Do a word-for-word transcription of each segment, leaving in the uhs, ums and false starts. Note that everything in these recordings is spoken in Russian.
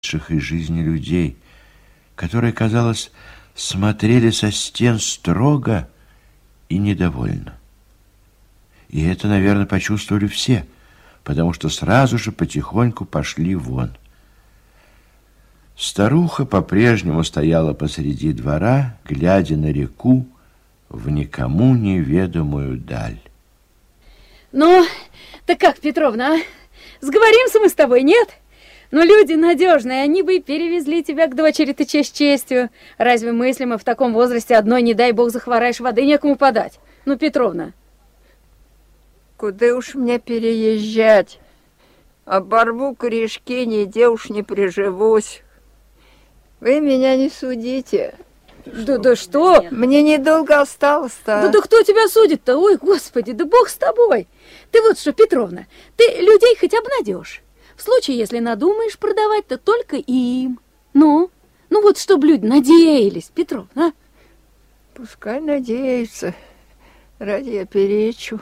из жизни людей, которые, казалось, смотрели со стен строго и недовольно. И это, наверное, почувствовали все, потому что сразу же потихоньку пошли вон. Старуха по-прежнему стояла посреди двора, глядя на реку в никому неведомую даль. Ну, так как, Петровна, а? Сговоримся мы с тобой, нет? Ну, люди надежные, они бы и перевезли тебя к дочери-то честь честью. Разве мыслимо в таком возрасте одной, не дай бог, захвораешь, воды некому подать? Ну, Петровна. Куда уж мне переезжать? Оборву корешки, нигде уж не приживусь. Вы меня не судите. Да, да что? Мне недолго осталось-то. Да, да кто тебя судит-то? Ой, Господи, да Бог с тобой. Ты вот что, Петровна, ты людей хоть обнадежь. В случае, если надумаешь продавать, то только им. Ну, ну вот чтобы люди надеялись, Петровна. А? Пускай надеются. Ради я перечу.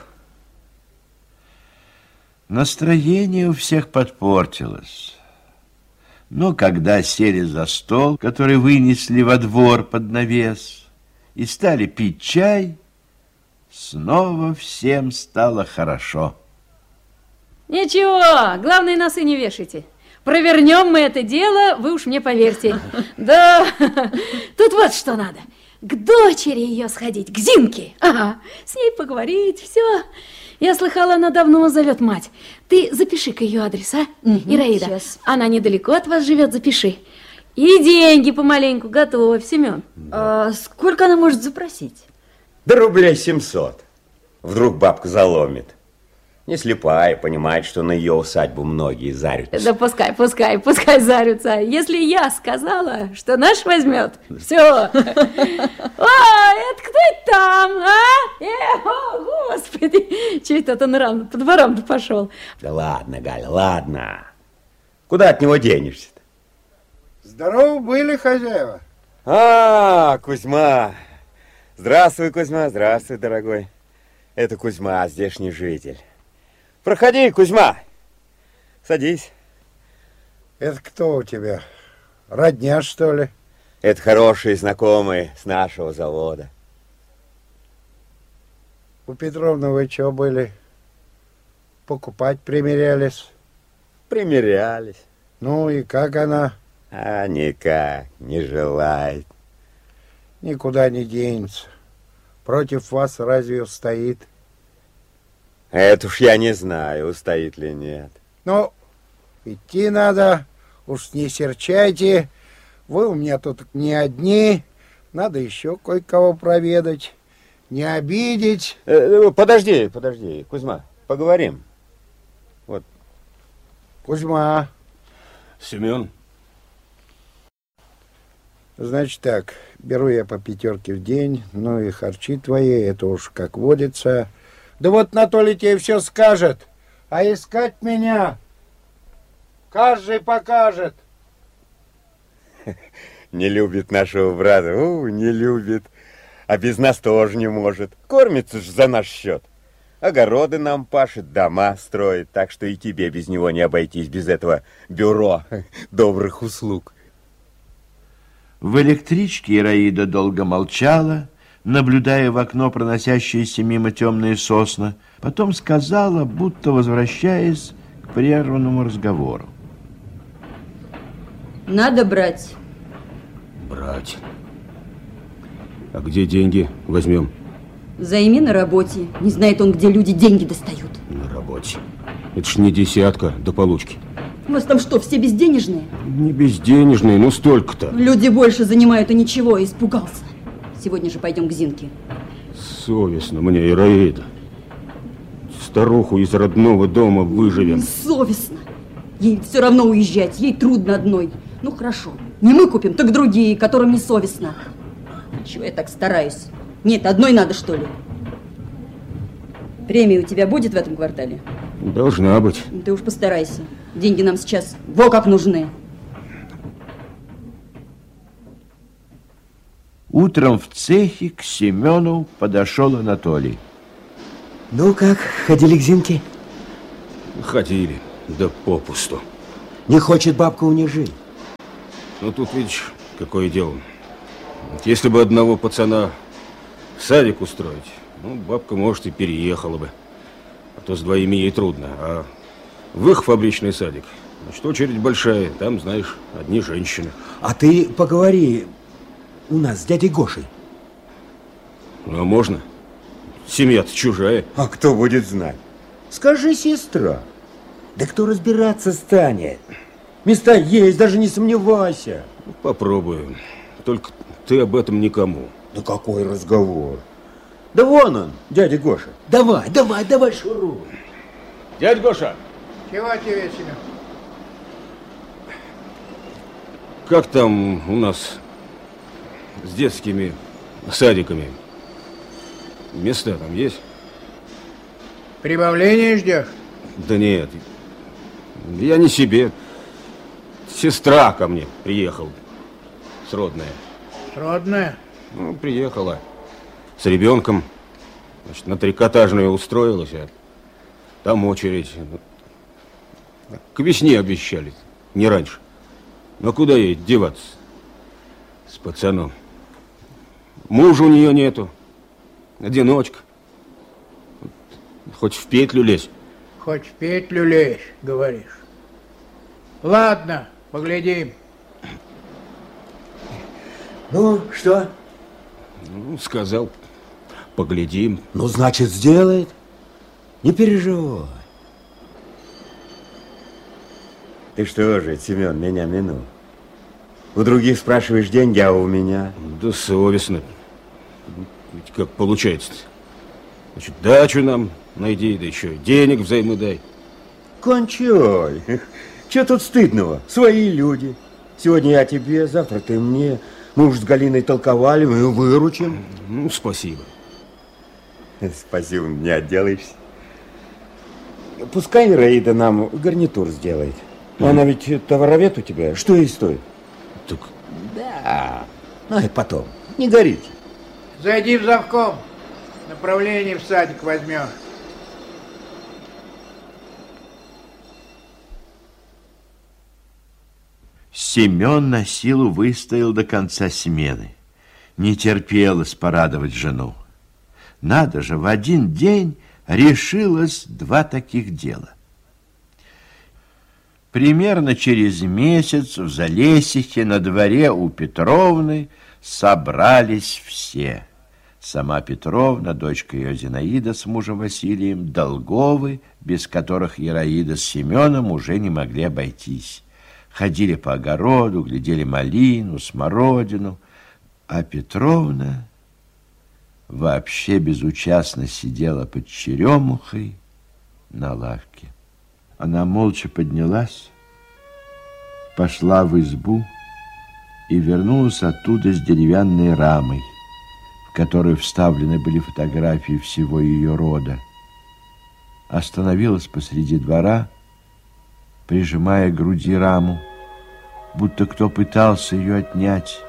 Настроение у всех подпортилось. Но когда сели за стол, который вынесли во двор под навес, и стали пить чай, снова всем стало хорошо. Ничего, главное, носы не вешайте. Провернем мы это дело, вы уж мне поверьте. Да, тут вот что надо. К дочери ее сходить, к Зинке. Ага, с ней поговорить, все. Я слыхала, она давно зовет мать. Ты запиши-ка ее адрес, а, угу, Ираида? Сейчас. Она недалеко от вас живет, запиши. И деньги помаленьку готовь, Семен. Да. А сколько она может запросить? Да рублей семьсот. Вдруг бабка заломит. Не слепая, понимает, что на ее усадьбу многие зарются. Да пускай, пускай, пускай зарются. Если я сказала, что наш возьмет, все. О, это кто это там, а? Э, о, Господи, че это он рано по дворам-то пошел? Да ладно, Галя, ладно. Куда от него денешься-то? Здорово были, хозяева. А, Кузьма. Здравствуй, Кузьма, здравствуй, дорогой. Это Кузьма, здешний житель. Проходи, Кузьма. Садись. Это кто у тебя? Родня, что ли? Это хорошие знакомые с нашего завода. У Петровны вы что были? Покупать примерялись? Примерялись. Ну и как она? А никак, не желает. Никуда не денется. Против вас разве устоит? Это уж я не знаю, устоит ли нет. Ну, идти надо, уж не серчайте. Вы у меня тут не одни, надо еще кое-кого проведать. Не обидеть. Э, подожди, подожди, Кузьма, поговорим. Вот. Кузьма. Семен. Значит так, беру я по пятерке в день, ну и харчи твои, это уж как водится. Да вот Анатолий тебе все скажет, а искать меня каждый покажет. Не любит нашего брата, о, не любит. А без нас тоже не может. Кормится ж за наш счет. Огороды нам пашет, дома строит, так что и тебе без него не обойтись, без этого бюро добрых услуг. В электричке Ираида долго молчала, наблюдая в окно проносящиеся мимо темные сосны, потом сказала, будто возвращаясь к прерванному разговору. Надо брать. Брать. А где деньги возьмем? Займи на работе. Не знает он, где люди деньги достают. На работе. Это ж не десятка до получки. У вас там что, все безденежные? Не безденежные, ну столько-то. Люди больше занимают и ничего, испугался. Сегодня же пойдем к Зинке. Совестно мне, Ираида. Старуху из родного дома выживем. Совестно. Ей все равно уезжать, ей трудно одной. Ну хорошо, не мы купим, так другие, которым не совестно. Чего я так стараюсь? Нет, одной надо, что ли? Премия у тебя будет в этом квартале? Должна быть. Ты уж постарайся. Деньги нам сейчас во как нужны. Утром в цехе к Семену подошел Анатолий. Ну как, ходили к Зинке? Ходили, да попусту. Не хочет бабка унижить. Ну, тут видишь, какое дело. Если бы одного пацана в садик устроить, ну, бабка, может, и переехала бы. А то с двоими ей трудно. А в их фабричный садик, значит, очередь большая. Там, знаешь, одни женщины. А ты поговори у нас с дядей Гошей. Ну, а можно? Семья-то чужая. А кто будет знать? Скажи, сестра. Да кто разбираться станет? Места есть, даже не сомневайся. Ну, попробую. Только ты об этом никому. Да какой разговор? Да вон он, дядя Гоша. Давай, давай, давай, шуруй. Дядя Гоша! Чего тебе, Семен? Как там у нас с детскими садиками? Места там есть? Прибавление ждешь? Да нет, я не себе. Сестра ко мне приехала, сродная. Сродная? Ну, приехала с ребенком, значит, на трикотажную устроилась, а там очередь. К весне обещали, не раньше. Но куда ей деваться с пацаном? Мужа у нее нету, одиночка. Хоть в петлю лезь. Хоть в петлю лезь, говоришь. Ладно, поглядим. Ну, что? Ну, сказал, поглядим. Ну, значит, сделает. Не переживай. Ты что же, Семен, меня минул? У других спрашиваешь деньги, а у меня? Да совестно. Ведь как получается-то? Значит, дачу нам найди, да еще денег взаймы дай. Кончай. Че тут стыдного? Свои люди. Сегодня я тебе, завтра ты мне. Мы уж с Галиной толковали, мы выручим. Ну, спасибо. Спасибо, не отделаешься. Пускай Раида нам гарнитур сделает. Она ведь товаровед у тебя. Что ей стоит? Так... Да. Ну, это потом. Не горите. Зайди в завком. Направление в садик возьмешь. Семен на силу выстоял до конца смены. Не терпелось порадовать жену. Надо же, в один день решилось два таких дела. Примерно через месяц в Залесихе на дворе у Петровны собрались все. Сама Петровна, дочка ее Зинаида с мужем Василием, Долговы, без которых Ираида с Семеном уже не могли обойтись. Ходили по огороду, глядели малину, смородину, а Петровна вообще безучастно сидела под черемухой на лавке. Она молча поднялась, пошла в избу и вернулась оттуда с деревянной рамой, в которую вставлены были фотографии всего ее рода. Остановилась посреди двора, прижимая к груди раму, будто кто пытался ее отнять.